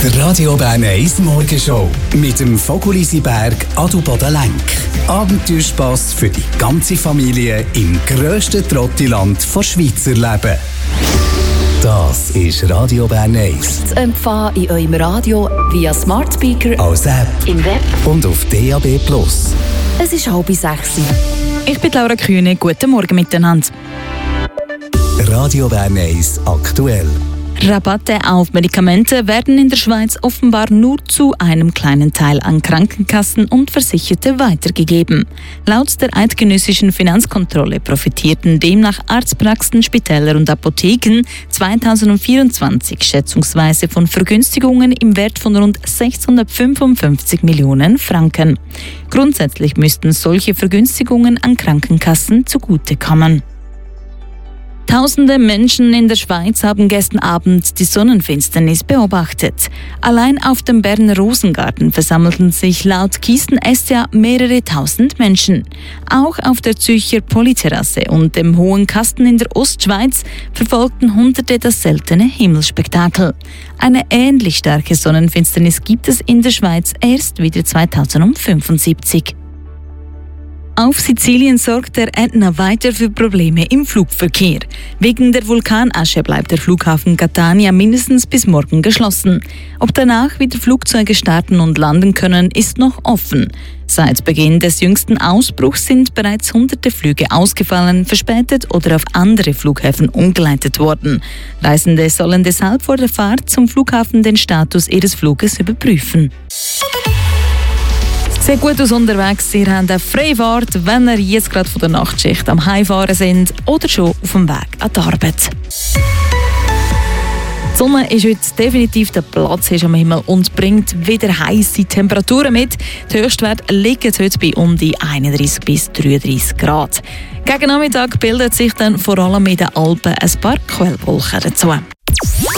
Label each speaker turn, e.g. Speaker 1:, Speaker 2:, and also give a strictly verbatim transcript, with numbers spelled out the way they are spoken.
Speaker 1: Die Radio Bern eins Morgenshow mit dem Fokulissiberg Adelboden Lenk. Abenteuerspass für die ganze Familie im grössten Trottiland von Schweizer Leben. Das ist Radio Bern eins.
Speaker 2: Zu empfangen in eurem Radio via Smart Speaker,
Speaker 1: als App,
Speaker 2: im Web
Speaker 1: und auf D A B Plus.
Speaker 2: Es ist halb sechs.
Speaker 3: Ich bin Laura Kühne. Guten Morgen miteinander.
Speaker 1: Radio Bern eins aktuell.
Speaker 3: Rabatte auf Medikamente werden in der Schweiz offenbar nur zu einem kleinen Teil an Krankenkassen und Versicherte weitergegeben. Laut der eidgenössischen Finanzkontrolle profitierten demnach Arztpraxen, Spitäler und Apotheken zweitausendvierundzwanzig schätzungsweise von Vergünstigungen im Wert von rund sechshundertfünfundfünfzig Millionen Franken. Grundsätzlich müssten solche Vergünstigungen an Krankenkassen zugutekommen. Tausende Menschen in der Schweiz haben gestern Abend die Sonnenfinsternis beobachtet. Allein auf dem Berner Rosengarten versammelten sich laut Kisten S D A mehrere tausend Menschen. Auch auf der Zürcher Polyterrasse und dem Hohen Kasten in der Ostschweiz verfolgten Hunderte das seltene Himmelsspektakel. Eine ähnlich starke Sonnenfinsternis gibt es in der Schweiz erst wieder zweitausendfünfundsiebzig. Auf Sizilien sorgt der Ätna weiter für Probleme im Flugverkehr. Wegen der Vulkanasche bleibt der Flughafen Catania mindestens bis morgen geschlossen. Ob danach wieder Flugzeuge starten und landen können, ist noch offen. Seit Beginn des jüngsten Ausbruchs sind bereits hunderte Flüge ausgefallen, verspätet oder auf andere Flughäfen umgeleitet worden. Reisende sollen deshalb vor der Fahrt zum Flughafen den Status ihres Fluges überprüfen. Sehr gut aus unterwegs. Ihr habt eine freie Fahrt, wenn ihr jetzt gerade von der Nachtschicht am Heimfahren sind oder schon auf dem Weg an die Arbeit. Die Sonne ist heute definitiv der Platz am Himmel und bringt wieder heisse Temperaturen mit. Die Höchstwerte liegen heute bei um die einunddreissig bis dreiunddreissig Grad. Gegen Nachmittag bildet sich dann vor allem in den Alpen ein paar Quellwolken dazu.